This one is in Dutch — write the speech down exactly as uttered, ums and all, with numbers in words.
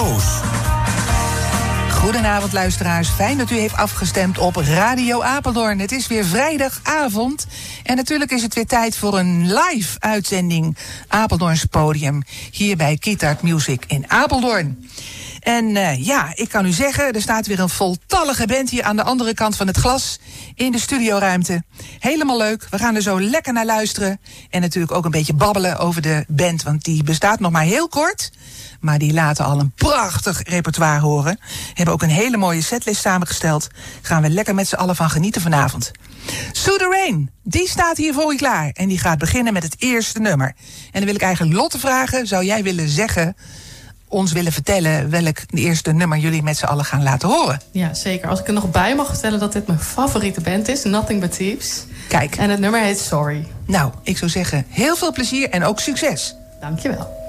Roos. Goedenavond luisteraars, fijn dat u heeft afgestemd op Radio Apeldoorn. Het is weer vrijdagavond en natuurlijk is het weer tijd voor een live uitzending Apeldoorns Podium hier bij Keytart Music in Apeldoorn. En uh, ja, ik kan u zeggen, er staat weer een voltallige band hier aan de andere kant van het glas in de studioruimte. Helemaal leuk, we gaan er zo lekker naar luisteren en natuurlijk ook een beetje babbelen over de band, want die bestaat nog maar heel kort. Maar die laten al een prachtig repertoire horen. Hebben ook een hele mooie setlist samengesteld. Gaan we lekker met z'n allen van genieten vanavond. Sue the Rain, die staat hier voor u klaar. En die gaat beginnen met het eerste nummer. En dan wil ik eigenlijk Lotte vragen, zou jij willen zeggen, ons willen vertellen welk eerste nummer jullie met z'n allen gaan laten horen? Ja, zeker. Als ik er nog bij mag vertellen dat dit mijn favoriete band is, Nothing But Thieves. Kijk. En het nummer heet Sorry. Nou, ik zou zeggen, heel veel plezier en ook succes. Dankjewel.